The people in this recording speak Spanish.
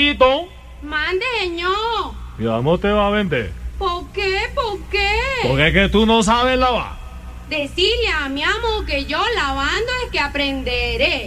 amorcito, Mande, señor. mi amor te va a vender. ¿Por qué? ¿Por qué? Porque es que tú no sabes lavar. Decirle a mi amo que yo lavando es que aprenderé.